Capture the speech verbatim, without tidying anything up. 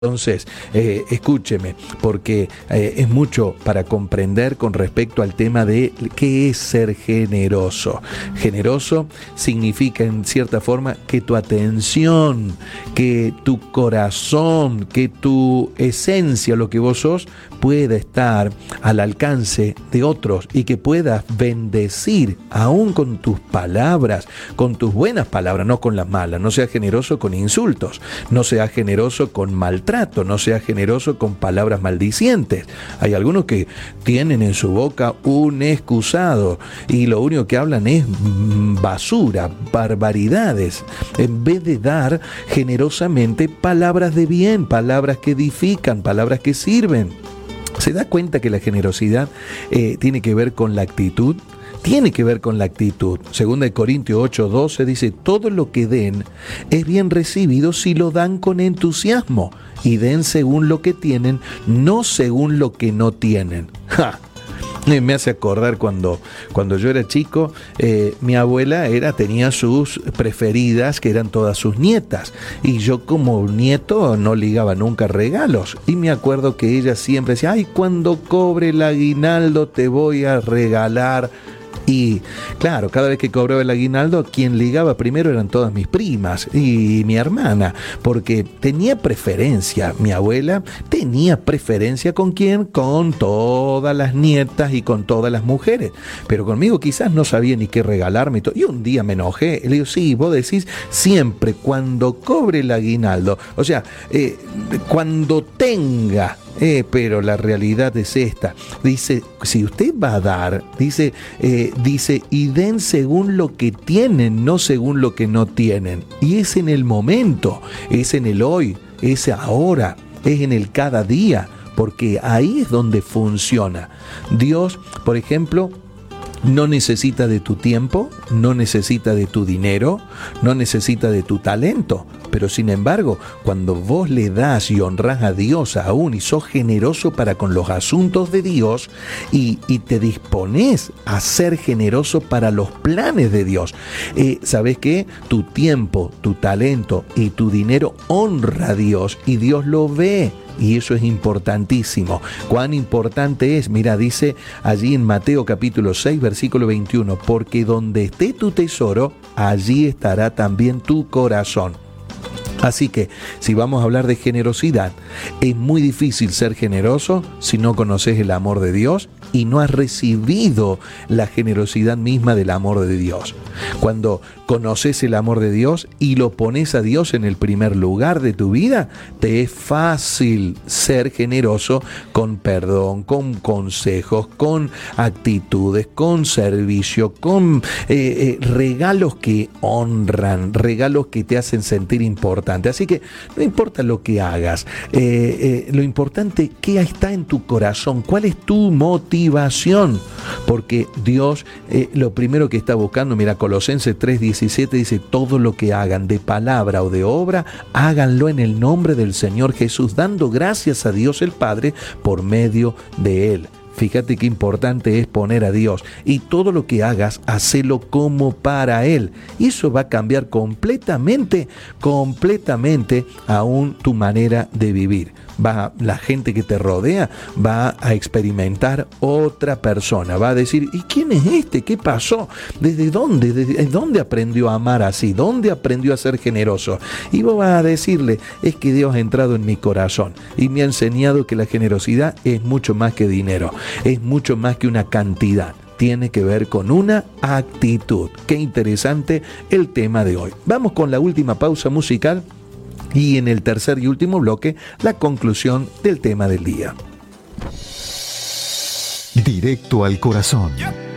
Entonces, eh, escúcheme, porque eh, es mucho para comprender con respecto al tema de qué es ser generoso. Generoso significa, en cierta forma, que tu atención, que tu corazón, que tu esencia, lo que vos sos, pueda estar al alcance de otros y que puedas bendecir, aún con tus palabras, con tus buenas palabras, no con las malas. No seas generoso con insultos, no seas generoso con maltrato, no seas generoso con palabras maldicientes. Hay algunos que tienen en su boca un excusado y lo único que hablan es basura, barbaridades, en vez de dar generosamente palabras de bien, palabras que edifican, palabras que sirven. ¿Se da cuenta que la generosidad eh, tiene que ver con la actitud? Tiene que ver con la actitud. Segunda de Corintios ocho doce dice: todo lo que den es bien recibido si lo dan con entusiasmo, y den según lo que tienen, no según lo que no tienen. ¡Ja! Me hace acordar cuando, cuando yo era chico, eh, mi abuela era, tenía sus preferidas, que eran todas sus nietas, y yo como nieto no ligaba nunca regalos, y me acuerdo que ella siempre decía: ay, cuando cobre el aguinaldo te voy a regalar. Y claro, cada vez que cobraba el aguinaldo, quien ligaba primero eran todas mis primas y mi hermana, porque tenía preferencia. Mi abuela tenía preferencia ¿con quién? Con todas las nietas y con todas las mujeres, pero conmigo quizás no sabía ni qué regalarme. Y un día me enojé, le digo: sí, vos decís siempre cuando cobre el aguinaldo, o sea, eh, cuando tenga. Eh, pero la realidad es esta. Dice, si usted va a dar, dice, eh, dice, y den según lo que tienen, no según lo que no tienen. Y es en el momento, es en el hoy, es ahora, es en el cada día, porque ahí es donde funciona. Dios, por ejemplo, no necesita de tu tiempo, no necesita de tu dinero, no necesita de tu talento. Pero sin embargo, cuando vos le das y honrás a Dios aún y sos generoso para con los asuntos de Dios y, y te disponés a ser generoso para los planes de Dios, eh, ¿sabés qué? Tu tiempo, tu talento y tu dinero honra a Dios y Dios lo ve. Y eso es importantísimo. ¿Cuán importante es? Mira, dice allí en Mateo capítulo seis, versículo veintiuno, porque donde esté tu tesoro, allí estará también tu corazón. Así que, si vamos a hablar de generosidad, es muy difícil ser generoso si no conoces el amor de Dios y no has recibido la generosidad misma del amor de Dios. Cuando conoces el amor de Dios y lo pones a Dios en el primer lugar de tu vida, te es fácil ser generoso con perdón, con consejos, con actitudes, con servicio, con eh, eh, regalos que honran, regalos que te hacen sentir importante. Así que no importa lo que hagas, eh, eh, lo importante es qué está en tu corazón, cuál es tu motivación, porque Dios eh, lo primero que está buscando, mira, Colosenses tres diecisiete dice: todo lo que hagan de palabra o de obra, háganlo en el nombre del Señor Jesús, dando gracias a Dios el Padre por medio de Él. Fíjate qué importante es poner a Dios, y todo lo que hagas, hacelo como para Él. Y eso va a cambiar completamente, completamente aún tu manera de vivir. Va, la gente que te rodea va a experimentar otra persona, va a decir: ¿y quién es este? ¿Qué pasó? ¿Desde dónde? ¿Desde dónde aprendió a amar así? ¿Dónde aprendió a ser generoso? Y vos vas a decirle: es que Dios ha entrado en mi corazón y me ha enseñado que la generosidad es mucho más que dinero, es mucho más que una cantidad. Tiene que ver con una actitud. Qué interesante el tema de hoy. Vamos con la última pausa musical y en el tercer y último bloque, la conclusión del tema del día. Directo al corazón.